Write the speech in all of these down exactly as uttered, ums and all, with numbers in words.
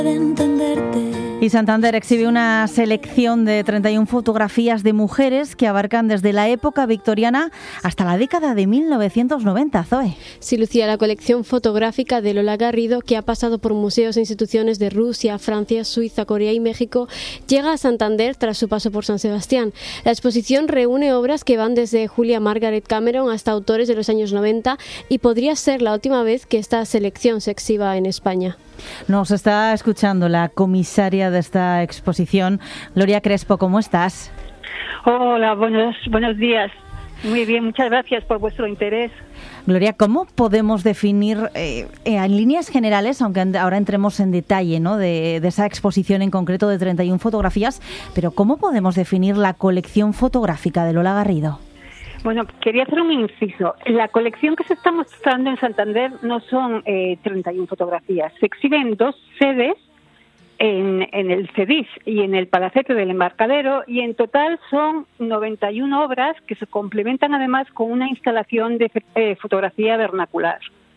Y Santander exhibe una selección de treinta y una fotografías de mujeres que abarcan desde la época victoriana hasta la década de mil novecientos noventa, Zoe. Sí, Lucía, la colección fotográfica de Lola Garrido, que ha pasado por museos e instituciones de Rusia, Francia, Suiza, Corea y México, llega a Santander tras su paso por San Sebastián. La exposición reúne obras que van desde Julia Margaret Cameron hasta autores de los años noventa y podría ser la última vez que esta selección se exhiba en España. Nos está escuchando la comisaria de esta exposición, Gloria Crespo. ¿Cómo estás? Hola, buenos, buenos días. Muy bien, muchas gracias por vuestro interés. Gloria, ¿cómo podemos definir eh, en líneas generales, aunque ahora entremos en detalle, ¿no?, de, de esa exposición en concreto de treinta y una fotografías, pero cómo podemos definir la colección fotográfica de Lola Garrido? Bueno, quería hacer un inciso. La colección que se está mostrando en Santander no son eh, treinta y una fotografías. Se exhiben dos sedes en, en el CEDIS y en el Palacete del Embarcadero, y en total son noventa y una obras que se complementan además con una instalación de eh, fotografía vernacular.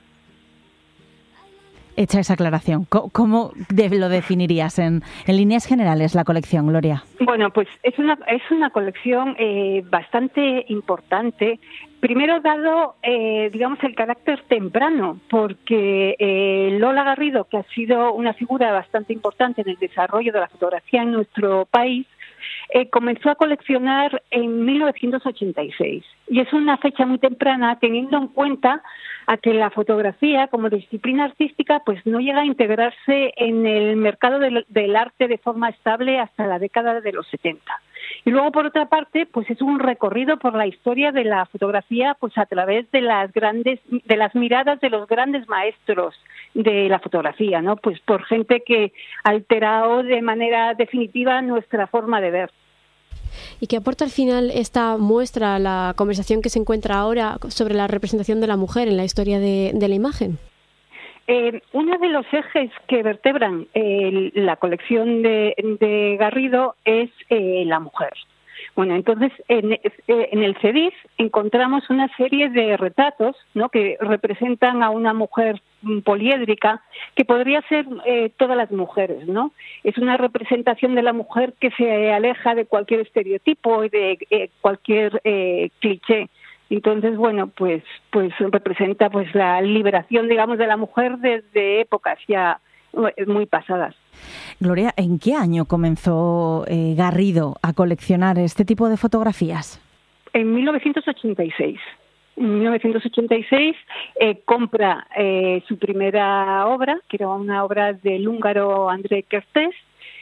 Hecha esa aclaración, ¿cómo lo definirías en, en líneas generales la colección, Gloria? Bueno, pues es una es una colección eh, bastante importante. Primero, dado, eh, digamos, el carácter temprano, porque eh, Lola Garrido, que ha sido una figura bastante importante en el desarrollo de la fotografía en nuestro país, eh, comenzó a coleccionar en mil novecientos ochenta y seis. Y es una fecha muy temprana, teniendo en cuenta a que la fotografía como disciplina artística pues no llega a integrarse en el mercado del, del arte de forma estable hasta la década de los setenta. Y luego, por otra parte, pues es un recorrido por la historia de la fotografía pues a través de las grandes de las miradas de los grandes maestros de la fotografía, ¿no? Pues por gente que ha alterado de manera definitiva nuestra forma de ver. ¿Y qué aporta al final esta muestra a la conversación que se encuentra ahora sobre la representación de la mujer en la historia de, de la imagen? Eh, uno de los ejes que vertebran eh, la colección de, de Garrido es eh, la mujer. Bueno, entonces en, en el CEDIS encontramos una serie de retratos, ¿no?, que representan a una mujer poliédrica, que podría ser eh, todas las mujeres, ¿no? Es una representación de la mujer que se aleja de cualquier estereotipo y de eh, cualquier eh, cliché. Entonces, bueno, pues pues representa pues la liberación, digamos, de la mujer desde épocas ya muy pasadas. Gloria, ¿en qué año comenzó eh, Garrido a coleccionar este tipo de fotografías? En mil novecientos ochenta y seis. En mil novecientos ochenta y seis eh, compra eh, su primera obra, que era una obra del húngaro André Kertész,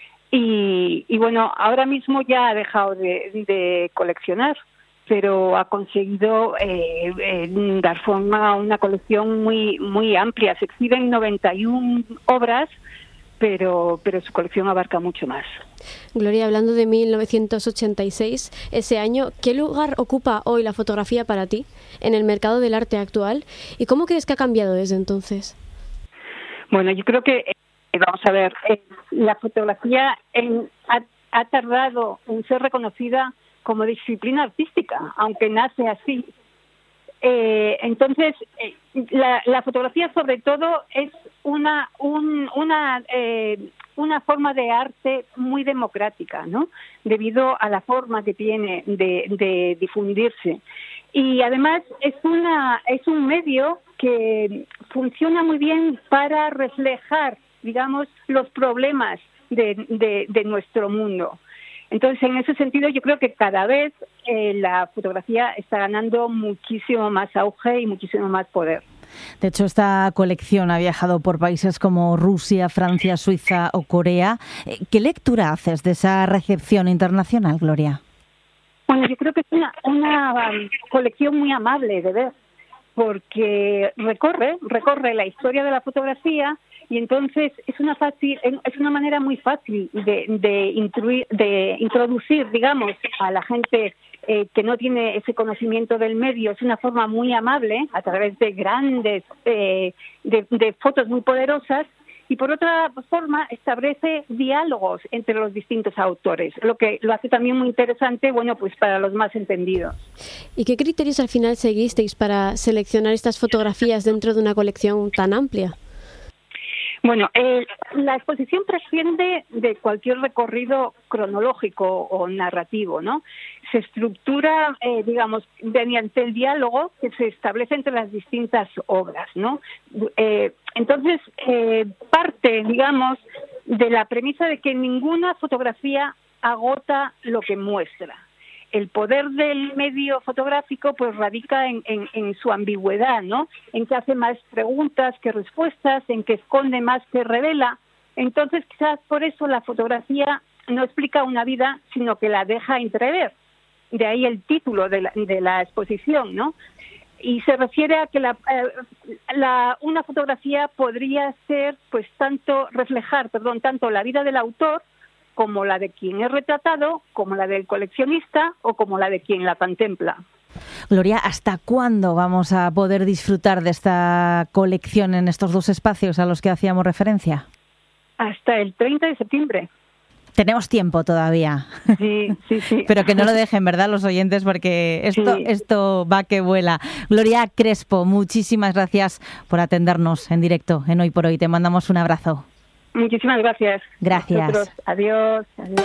y, y bueno, ahora mismo ya ha dejado de, de coleccionar, pero ha conseguido eh, eh, dar forma a una colección muy muy amplia. Se exhiben noventa y una obras, pero pero su colección abarca mucho más. Gloria, hablando de mil novecientos ochenta y seis, ese año, ¿qué lugar ocupa hoy la fotografía para ti en el mercado del arte actual? ¿Y cómo crees que ha cambiado desde entonces? Bueno, yo creo que, eh, vamos a ver, eh, la fotografía en, ha, ha tardado en ser reconocida como disciplina artística, aunque nace así. Eh, entonces, eh, la, la fotografía sobre todo es una un, una eh, una forma de arte muy democrática, ¿no?, debido a la forma que tiene de, de difundirse. Y además es una es un medio que funciona muy bien para reflejar, digamos, los problemas de, de, de nuestro mundo. Entonces, en ese sentido, yo creo que cada vez eh, la fotografía está ganando muchísimo más auge y muchísimo más poder. De hecho, esta colección ha viajado por países como Rusia, Francia, Suiza o Corea. ¿Qué lectura haces de esa recepción internacional, Gloria? Bueno, yo creo que es una, una um, colección muy amable de ver, porque recorre, recorre la historia de la fotografía. Y entonces es una fácil, es una manera muy fácil de, de, intruir, de introducir, digamos, a la gente eh, que no tiene ese conocimiento del medio. Es una forma muy amable, a través de grandes, eh, de, de fotos muy poderosas. Y por otra forma establece diálogos entre los distintos autores, lo que lo hace también muy interesante, bueno, pues para los más entendidos. ¿Y qué criterios al final seguisteis para seleccionar estas fotografías dentro de una colección tan amplia? Bueno, eh, la exposición prescinde de cualquier recorrido cronológico o narrativo, ¿no? Se estructura, eh, digamos, mediante el diálogo que se establece entre las distintas obras, ¿no? Eh, entonces, eh, parte, digamos, de la premisa de que ninguna fotografía agota lo que muestra. El poder del medio fotográfico pues radica en, en, en su ambigüedad, ¿no? En que hace más preguntas que respuestas, en que esconde más que revela. Entonces, quizás por eso la fotografía no explica una vida, sino que la deja entrever. De ahí el título de la, de la exposición, ¿no? Y se refiere a que la, eh, la, una fotografía podría ser, pues, tanto reflejar, perdón, tanto la vida del autor como la de quien es retratado, como la del coleccionista o como la de quien la contempla. Gloria, ¿hasta cuándo vamos a poder disfrutar de esta colección en estos dos espacios a los que hacíamos referencia? Hasta el treinta de septiembre. Tenemos tiempo todavía. Sí, sí, sí. Pero que no lo dejen, ¿verdad?, los oyentes, porque esto, sí. esto va que vuela. Gloria Crespo, muchísimas gracias por atendernos en directo en Hoy por Hoy. Te mandamos un abrazo. Muchísimas gracias. Gracias. Nosotros. Adiós. Adiós.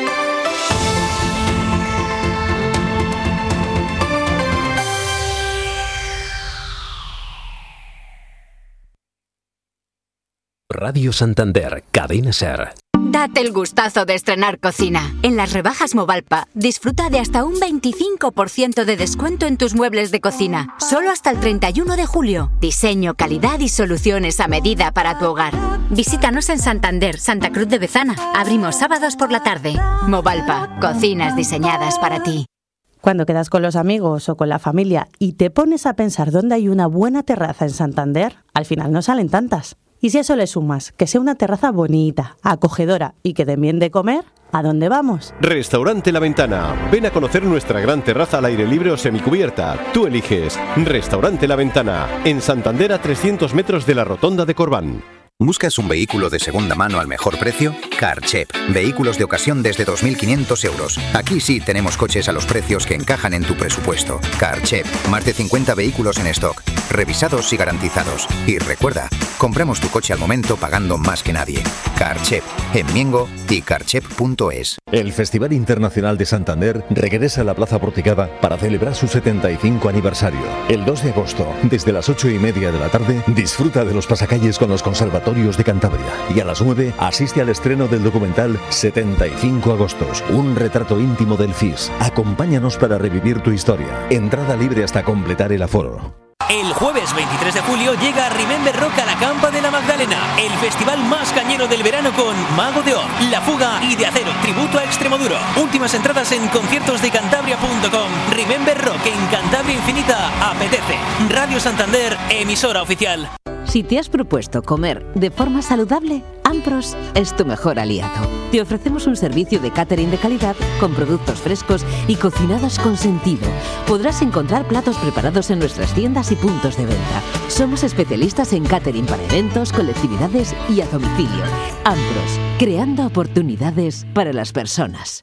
Radio Santander, Cadena SER. Date el gustazo de estrenar cocina. En las rebajas Movalpa, disfruta de hasta un veinticinco por ciento de descuento en tus muebles de cocina. Solo hasta el treinta y uno de julio. Diseño, calidad y soluciones a medida para tu hogar. Visítanos en Santander, Santa Cruz de Bezana. Abrimos sábados por la tarde. Movalpa, cocinas diseñadas para ti. Cuando quedas con los amigos o con la familia y te pones a pensar dónde hay una buena terraza en Santander, al final no salen tantas. Y si a eso le sumas que sea una terraza bonita, acogedora y que den bien de comer, ¿a dónde vamos? Restaurante La Ventana. Ven a conocer nuestra gran terraza al aire libre o semicubierta. Tú eliges. Restaurante La Ventana. En Santander, a trescientos metros de la Rotonda de Corbán. ¿Buscas un vehículo de segunda mano al mejor precio? Carchep. Vehículos de ocasión desde dos mil quinientos euros. Aquí sí tenemos coches a los precios que encajan en tu presupuesto. Carchep. Más de cincuenta vehículos en stock. Revisados y garantizados. Y recuerda, compramos tu coche al momento pagando más que nadie. Carchep. En Miengo y carchep punto es. El Festival Internacional de Santander regresa a la Plaza Porticada para celebrar su setenta y cinco aniversario. El dos de agosto, desde las ocho y media de la tarde, disfruta de los pasacalles con los conservatorios de Cantabria. Y a las nueve asiste al estreno del documental setenta y cinco agostos, un retrato íntimo del F I S. Acompáñanos para revivir tu historia. Entrada libre hasta completar el aforo. El jueves veintitrés de julio llega Remember Rock a la Campa de la Magdalena, el festival más cañero del verano con Mago de Oz, La Fuga y De Acero, tributo a Extremoduro. Últimas entradas en conciertos de cantabria punto com. Remember Rock en Cantabria Infinita apetece. Radio Santander, emisora oficial. Si te has propuesto comer de forma saludable, Ampros es tu mejor aliado. Te ofrecemos un servicio de catering de calidad con productos frescos y cocinados con sentido. Podrás encontrar platos preparados en nuestras tiendas y puntos de venta. Somos especialistas en catering para eventos, colectividades y a domicilio. Ampros, creando oportunidades para las personas.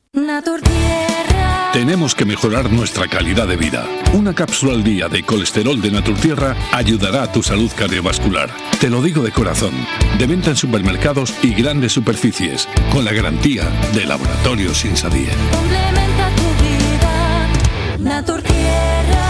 Tenemos que mejorar nuestra calidad de vida. Una cápsula al día de colesterol de Naturtierra ayudará a tu salud cardiovascular. Te lo digo de corazón. De venta en supermercados y grandes superficies, con la garantía de Laboratorios Insadie. Complementa tu vida, Naturtierra.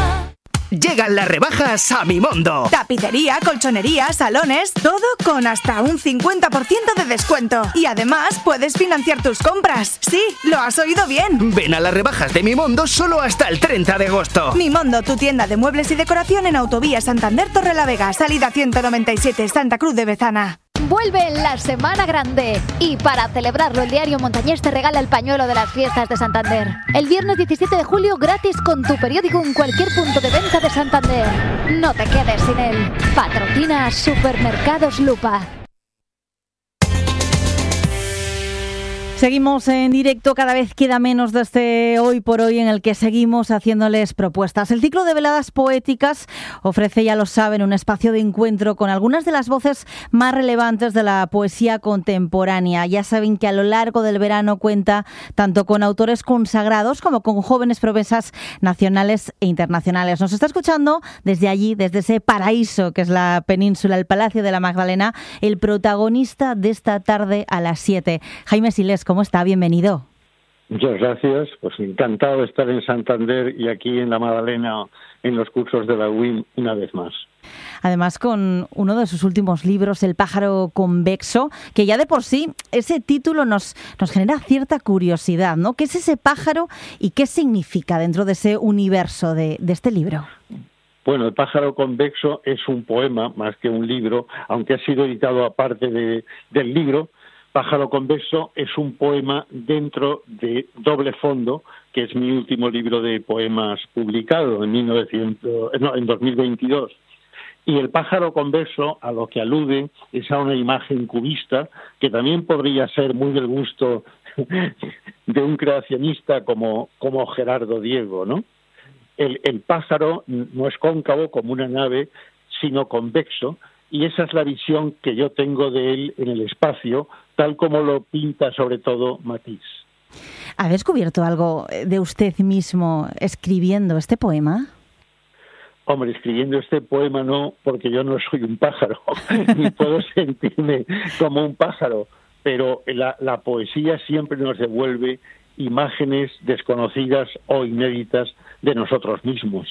Llegan las rebajas a Mimondo. Tapicería, colchonería, salones, todo con hasta un cincuenta por ciento de descuento. Y además puedes financiar tus compras. Sí, lo has oído bien. Ven a las rebajas de Mimondo solo hasta el treinta de agosto. Mimondo, tu tienda de muebles y decoración en Autovía Santander Torrelavega, salida ciento noventa y siete, Santa Cruz de Bezana. Vuelve la Semana Grande y para celebrarlo el Diario Montañés te regala el pañuelo de las fiestas de Santander. El viernes diecisiete de julio gratis con tu periódico en cualquier punto de venta de Santander. No te quedes sin él. Patrocina Supermercados Lupa. Seguimos en directo, cada vez queda menos de este Hoy por Hoy en el que seguimos haciéndoles propuestas. El ciclo de veladas poéticas ofrece, ya lo saben, un espacio de encuentro con algunas de las voces más relevantes de la poesía contemporánea. Ya saben que a lo largo del verano cuenta tanto con autores consagrados como con jóvenes promesas nacionales e internacionales. Nos está escuchando desde allí, desde ese paraíso que es la península, el Palacio de la Magdalena, el protagonista de esta tarde a las siete. Jaime Siles, ¿cómo está? Bienvenido. Muchas gracias. Pues encantado de estar en Santander y aquí en la Magdalena en los cursos de la U I M una vez más. Además, con uno de sus últimos libros, El pájaro convexo, que ya de por sí ese título nos, nos genera cierta curiosidad, ¿no? ¿Qué es ese pájaro y qué significa dentro de ese universo de, de este libro? Bueno, El pájaro convexo es un poema más que un libro, aunque ha sido editado aparte de, del libro. Pájaro convexo es un poema dentro de Doble Fondo, que es mi último libro de poemas publicado en, mil novecientos, no, en dos mil veintidós. Y el pájaro convexo a lo que alude es a una imagen cubista que también podría ser muy del gusto de un creacionista como, como Gerardo Diego, ¿no? El, el pájaro no es cóncavo como una nave, sino convexo, y esa es la visión que yo tengo de él en el espacio, tal como lo pinta sobre todo Matisse. ¿Ha descubierto algo de usted mismo escribiendo este poema? Hombre, escribiendo este poema no, porque yo no soy un pájaro, ni puedo sentirme como un pájaro, pero la, la poesía siempre nos devuelve imágenes desconocidas o inéditas de nosotros mismos.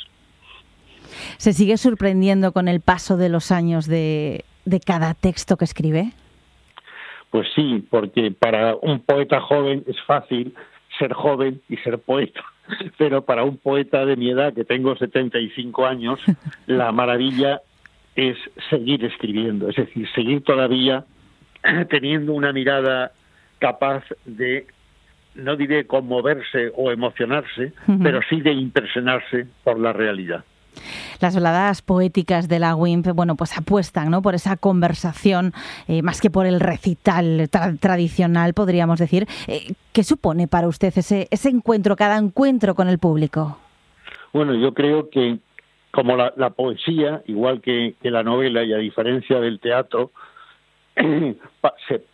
¿Se sigue sorprendiendo con el paso de los años de, de cada texto que escribe? Pues sí, porque para un poeta joven es fácil ser joven y ser poeta, pero para un poeta de mi edad, que tengo setenta y cinco años, la maravilla es seguir escribiendo, es decir, seguir todavía teniendo una mirada capaz de, no diré conmoverse o emocionarse, uh-huh. pero sí de impresionarse por la realidad. Las veladas poéticas de la U I M P, bueno, pues apuestan, ¿no?, por esa conversación, eh, más que por el recital tra- tradicional, podríamos decir. Eh, ¿Qué supone para usted ese, ese encuentro, cada encuentro con el público? Bueno, yo creo que como la, la poesía, igual que, que la novela, y a diferencia del teatro, eh, se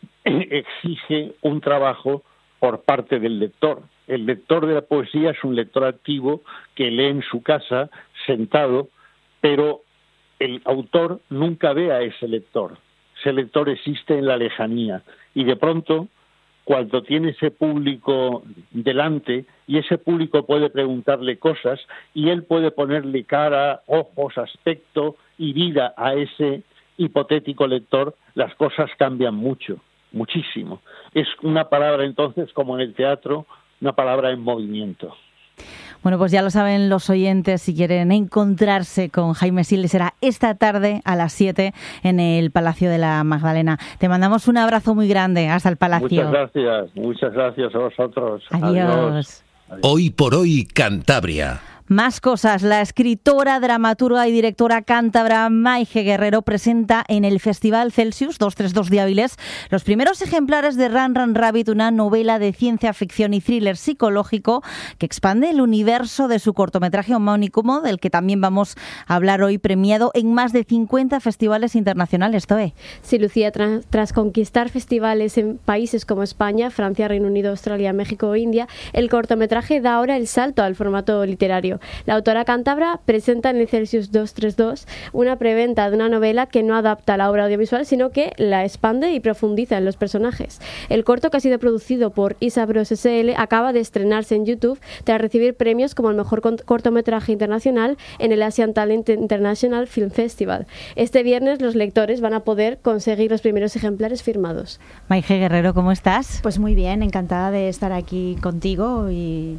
exige un trabajo por parte del lector. El lector de la poesía es un lector activo que lee en su casa, sentado, pero el autor nunca ve a ese lector. Ese lector existe en la lejanía y de pronto, cuando tiene ese público delante y ese público puede preguntarle cosas y él puede ponerle cara, ojos, aspecto y vida a ese hipotético lector, las cosas cambian mucho, muchísimo. Es una palabra entonces, como en el teatro, una palabra en movimiento. Bueno, pues ya lo saben los oyentes, si quieren encontrarse con Jaime Siles, será esta tarde a las siete en el Palacio de la Magdalena. Te mandamos un abrazo muy grande, hasta el Palacio. Muchas gracias, muchas gracias a vosotros. Adiós. Adiós. Hoy por hoy, Cantabria. Más cosas. La escritora, dramaturga y directora cántabra Maije Guerrero presenta en el Festival Celsius doscientos treinta y dos de Áviles los primeros ejemplares de Run Run Rabbit, una novela de ciencia ficción y thriller psicológico que expande el universo de su cortometraje homónimo, del que también vamos a hablar hoy, premiado en más de cincuenta festivales internacionales. Toé. Sí, Lucía, tras, tras conquistar festivales en países como España, Francia, Reino Unido, Australia, México o India, el cortometraje da ahora el salto al formato literario. La autora cántabra presenta en el Celsius doscientos treinta y dos una preventa de una novela que no adapta la obra audiovisual, sino que la expande y profundiza en los personajes. El corto, que ha sido producido por Isa Bros S L, acaba de estrenarse en YouTube tras recibir premios como el mejor cortometraje internacional en el Asian Talent International Film Festival. Este viernes los lectores van a poder conseguir los primeros ejemplares firmados. Maije Guerrero, ¿cómo estás? Pues muy bien, encantada de estar aquí contigo y...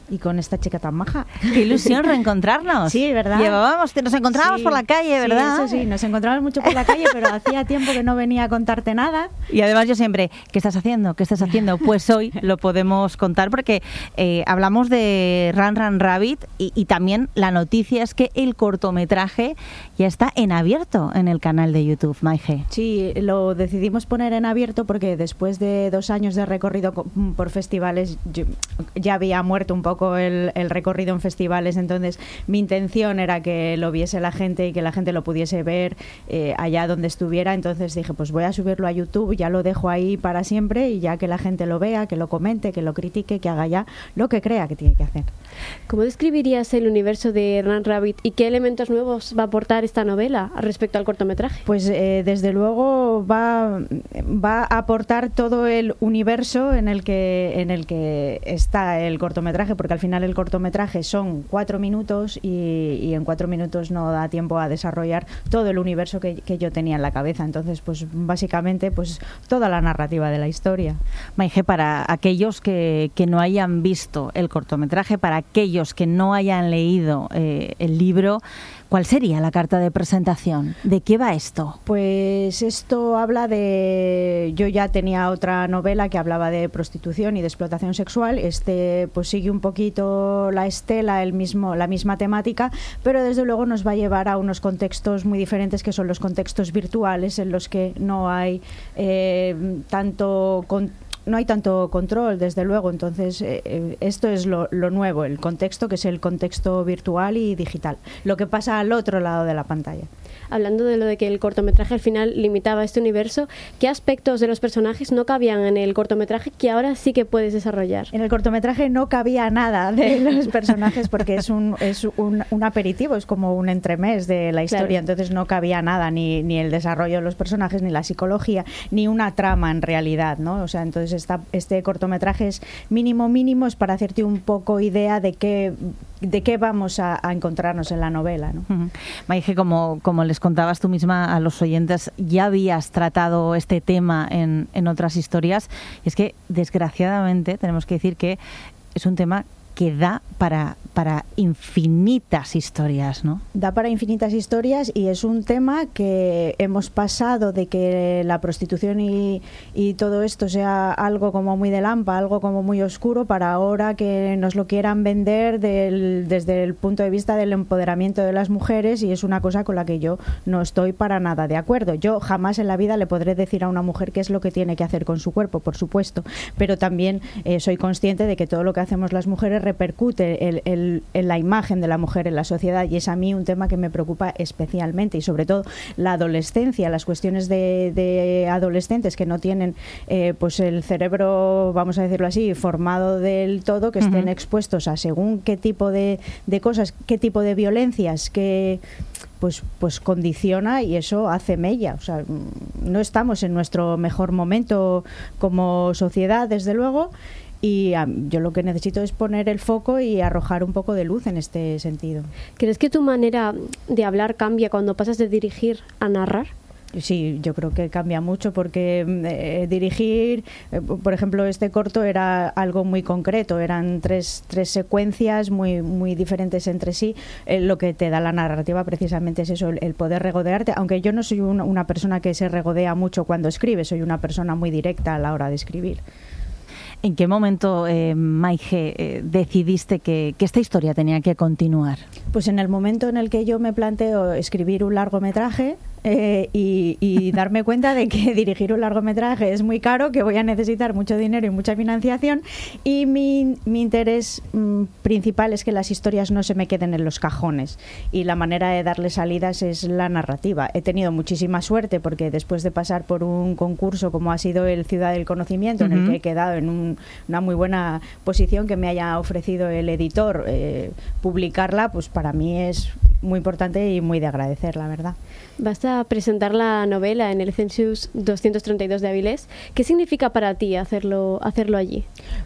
y con esta chica tan maja. Qué ilusión reencontrarnos. Sí, ¿verdad? Llevábamos, nos encontrábamos Sí, por la calle, ¿verdad? Sí, eso sí, nos encontrábamos mucho por la calle, pero hacía tiempo que no venía a contarte nada. Y además yo siempre, ¿qué estás haciendo? ¿Qué estás haciendo? Pues hoy lo podemos contar porque eh, hablamos de Run Run Rabbit y, y también la noticia es que el cortometraje ya está en abierto en el canal de YouTube, Maije. Sí, lo decidimos poner en abierto porque después de dos años de recorrido por festivales yo, ya había muerto un poco el, el recorrido en festivales, entonces mi intención era que lo viese la gente y que la gente lo pudiese ver eh, allá donde estuviera, entonces dije pues voy a subirlo a YouTube, ya lo dejo ahí para siempre y ya que la gente lo vea, que lo comente, que lo critique, que haga ya lo que crea que tiene que hacer. ¿Cómo describirías el universo de Run Rabbit y qué elementos nuevos va a aportar esta novela respecto al cortometraje? Pues eh, desde luego va, va a aportar todo el universo en el que en el que está el cortometraje, porque al final el cortometraje son cuatro minutos y, y en cuatro minutos no da tiempo a desarrollar todo el universo que, que yo tenía en la cabeza. Entonces, pues básicamente, pues toda la narrativa de la historia. Maije, para aquellos que, que no hayan visto el cortometraje, para aquellos que no hayan leído eh, el libro, ¿cuál sería la carta de presentación? ¿De qué va esto? Pues esto habla de... Yo ya tenía otra novela que hablaba de prostitución y de explotación sexual. Este pues sigue un poquito la estela, el mismo, la misma temática, pero desde luego nos va a llevar a unos contextos muy diferentes, que son los contextos virtuales, en los que no hay eh, tanto... Con, no hay tanto control, desde luego. Entonces, eh, esto es lo, lo nuevo, el contexto, que es el contexto virtual y digital, lo que pasa al otro lado de la pantalla. Hablando de lo de que el cortometraje al final limitaba este universo, ¿qué aspectos de los personajes no cabían en el cortometraje que ahora sí que puedes desarrollar? En el cortometraje no cabía nada de los personajes porque es un, es un, un aperitivo, es como un entremés de la historia, claro. Entonces no cabía nada, ni, ni el desarrollo de los personajes, ni la psicología, ni una trama en realidad, ¿no? O sea, entonces esta, este cortometraje es mínimo mínimo, es para hacerte un poco idea de qué, de qué vamos a, a encontrarnos en la novela, ¿no? Uh-huh. Maije, como, como les contabas tú misma a los oyentes, ya habías tratado este tema en, en otras historias. Es que, desgraciadamente, tenemos que decir que es un tema que da para, para infinitas historias, ¿no? Da para infinitas historias y es un tema que hemos pasado de que la prostitución y, y todo esto sea algo como muy de lampa, algo como muy oscuro, para ahora que nos lo quieran vender del, desde el punto de vista del empoderamiento de las mujeres, y es una cosa con la que yo no estoy para nada de acuerdo. Yo jamás en la vida le podré decir a una mujer qué es lo que tiene que hacer con su cuerpo, por supuesto, pero también eh, soy consciente de que todo lo que hacemos las mujeres repercute el, el, en la imagen de la mujer en la sociedad, y es a mí un tema que me preocupa especialmente, y sobre todo la adolescencia, las cuestiones de, de adolescentes que no tienen eh, pues el cerebro, vamos a decirlo así, formado del todo, que estén uh-huh. expuestos a según qué tipo de, de cosas, qué tipo de violencias, que pues pues condiciona, y eso hace mella. O sea, no estamos en nuestro mejor momento como sociedad, desde luego. Y um, yo lo que necesito es poner el foco y arrojar un poco de luz en este sentido. ¿Crees que tu manera de hablar cambia cuando pasas de dirigir a narrar? Sí, yo creo que cambia mucho porque eh, dirigir, eh, por ejemplo, este corto era algo muy concreto, eran tres, tres secuencias muy, muy diferentes entre sí. Eh, lo que te da la narrativa precisamente es eso, el, el poder regodearte, aunque yo no soy un, una persona que se regodea mucho cuando escribe, soy una persona muy directa a la hora de escribir. ¿En qué momento, eh, Maije, eh, decidiste que, que esta historia tenía que continuar? Pues en el momento en el que yo me planteo escribir un largometraje eh, y, y darme cuenta de que dirigir un largometraje es muy caro, que voy a necesitar mucho dinero y mucha financiación, y mi, mi interés mm, principal es que las historias no se me queden en los cajones, y la manera de darle salidas es la narrativa. He tenido muchísima suerte porque después de pasar por un concurso como ha sido el Ciudad del Conocimiento, uh-huh. en el que he quedado en un, una muy buena posición, que me haya ofrecido el editor eh, publicarla, pues para mí es muy importante y muy de agradecer, la verdad. Vas a presentar la novela en el Census doscientos treinta y dos de Avilés. ¿Qué significa para ti hacerlo, hacerlo allí?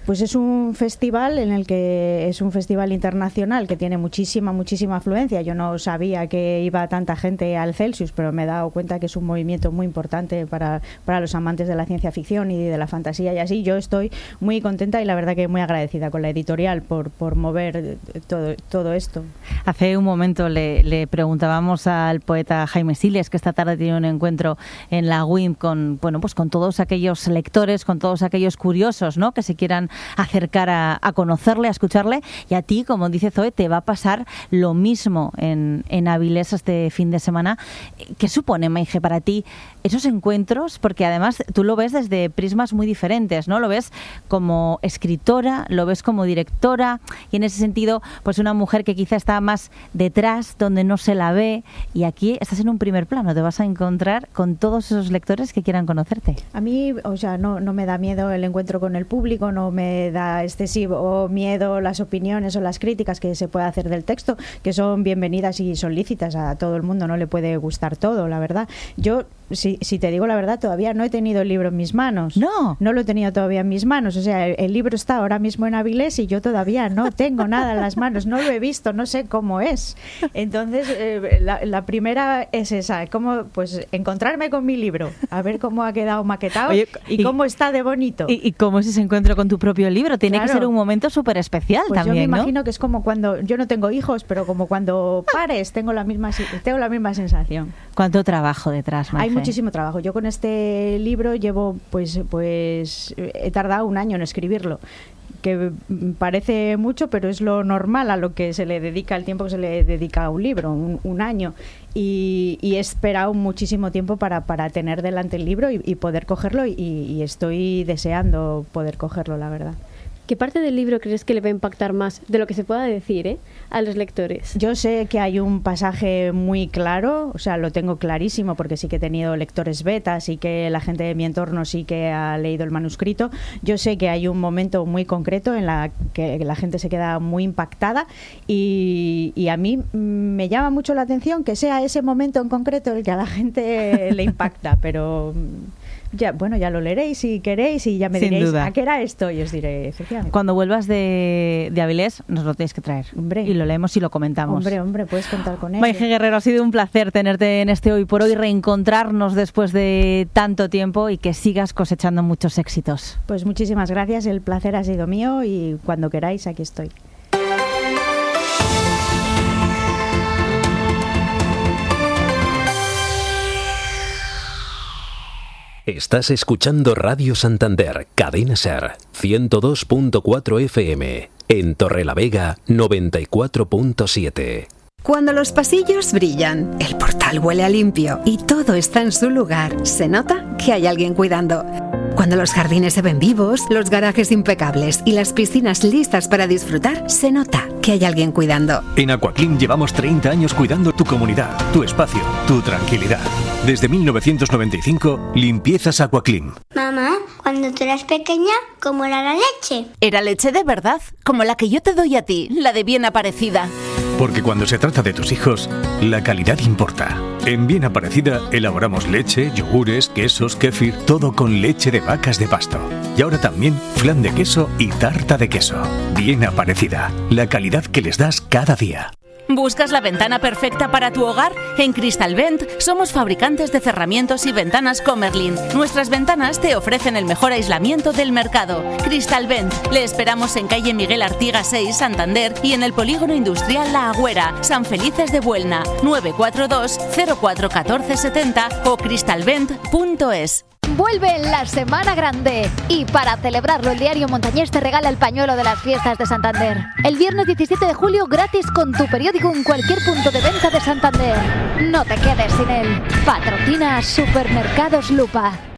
Pues es un festival en el que es un festival internacional que tiene muchísima, muchísima afluencia. Yo no sabía que iba tanta gente al Celsius, pero me he dado cuenta que es un movimiento muy importante para, para los amantes de la ciencia ficción y de la fantasía y así. Yo estoy muy contenta y la verdad que muy agradecida con la editorial por, por mover todo, todo esto. Hace un momento le, le preguntábamos al poeta Jaime Siles, que esta tarde tiene un encuentro en la U I M con, bueno, pues con todos aquellos lectores, con todos aquellos curiosos, ¿no?, que se quieran acercar a, a conocerle, a escucharle, y a ti, como dice Zoe, te va a pasar lo mismo en, en Avilés este fin de semana. ¿Qué supone, Maije, para ti esos encuentros? Porque además tú lo ves desde prismas muy diferentes, ¿no? Lo ves como escritora, lo ves como directora, y en ese sentido, pues una mujer que quizá está más detrás, donde no se la ve, y aquí estás en un primer plano, te vas a encontrar con todos esos lectores que quieran conocerte. A mí, o sea, no, no me da miedo el encuentro con el público, no me da excesivo miedo las opiniones o las críticas que se puede hacer del texto, que son bienvenidas y son lícitas. A todo el mundo no le puede gustar todo, la verdad. Yo, si, si te digo la verdad, todavía no he tenido el libro en mis manos. No. No lo he tenido todavía en mis manos. O sea, el, el libro está ahora mismo en Avilés y yo todavía no tengo nada en las manos. No lo he visto, no sé cómo es. Entonces, eh, la, la primera es esa, cómo, pues, encontrarme con mi libro, a ver cómo ha quedado maquetado. Oye, y, y cómo está de bonito. Y, y cómo es ese encuentro con tu propio libro. Tiene Claro. que ser un momento súper especial pues también, yo me ¿no? imagino que es como cuando, yo no tengo hijos, pero como cuando pares, tengo la misma, tengo la misma sensación. ¿Cuánto trabajo detrás, Maije? Hay muchísimo trabajo. Yo con este libro llevo, pues, pues he tardado un año en escribirlo, que parece mucho, pero es lo normal a lo que se le dedica, el tiempo que se le dedica a un libro, un, un año. Y, y he esperado muchísimo tiempo para, para tener delante el libro y, y poder cogerlo, y, y estoy deseando poder cogerlo, la verdad. ¿Qué parte del libro crees que le va a impactar más de lo que se pueda decir, eh, a los lectores? Yo sé que hay un pasaje muy claro, o sea, lo tengo clarísimo porque sí que he tenido lectores betas y que la gente de mi entorno sí que ha leído el manuscrito. Yo sé que hay un momento muy concreto en la que la gente se queda muy impactada y, y a mí me llama mucho la atención que sea ese momento en concreto el que a la gente le impacta, pero... Ya, bueno, ya lo leeréis si queréis y ya me Sin diréis duda. a qué era esto y os diré, efectivamente. Cuando vuelvas de, de Avilés nos lo tenéis que traer. Hombre. Y lo leemos y lo comentamos. Hombre, hombre, puedes contar con él. Maije Guerrero, ha sido un placer tenerte en este Hoy por Hoy, reencontrarnos después de tanto tiempo y que sigas cosechando muchos éxitos. Pues muchísimas gracias, el placer ha sido mío y cuando queráis aquí estoy. Estás escuchando Radio Santander, Cadena Ser, ciento dos punto cuatro F M, en Torrelavega, noventa y cuatro punto siete. Cuando los pasillos brillan, el portal huele a limpio y todo está en su lugar, se nota que hay alguien cuidando. Cuando los jardines se ven vivos, los garajes impecables y las piscinas listas para disfrutar, se nota que hay alguien cuidando. En Aquaclean llevamos treinta años cuidando tu comunidad, tu espacio, tu tranquilidad. Desde mil novecientos noventa y cinco, limpiezas Aquaclean. Mamá, cuando tú eras pequeña, ¿cómo era la leche? Era leche de verdad, como la que yo te doy a ti, la de Bien Aparecida. Porque cuando se trata de tus hijos, la calidad importa. En Bien Aparecida elaboramos leche, yogures, quesos, kéfir, todo con leche de vacas de pasto. Y ahora también flan de queso y tarta de queso. Bien Aparecida, la calidad que les das cada día. ¿Buscas la ventana perfecta para tu hogar? En Crystalvent somos fabricantes de cerramientos y ventanas Comerlin. Nuestras ventanas te ofrecen el mejor aislamiento del mercado. Crystalvent. Le esperamos en calle Miguel Artigas seis, Santander, y en el polígono industrial La Agüera, San Felices de Buelna, nueve cuatro dos cero cuatro uno cuatro siete cero o crystalvent punto es. Vuelve la Semana Grande y para celebrarlo el diario Montañés te regala el pañuelo de las fiestas de Santander. El viernes diecisiete de julio gratis con tu periódico en cualquier punto de venta de Santander. No te quedes sin él. Patrocina Supermercados Lupa.